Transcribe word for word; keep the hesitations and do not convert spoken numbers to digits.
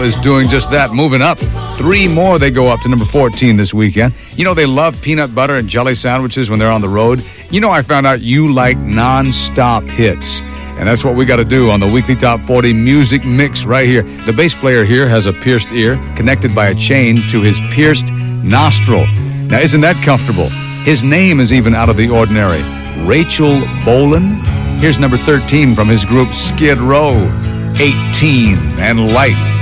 is doing just that, moving up. Three more, they go up to number fourteen this weekend. You know, they love peanut butter and jelly sandwiches when they're on the road. You know, I found out you like non-stop hits. And that's what we got to do on the weekly Top forty Music Mix right here. The bass player here has a pierced ear connected by a chain to his pierced nostril. Now, isn't that comfortable? His name is even out of the ordinary. Rachel Bolan. Here's number thirteen from his group Skid Row, eighteen and Light.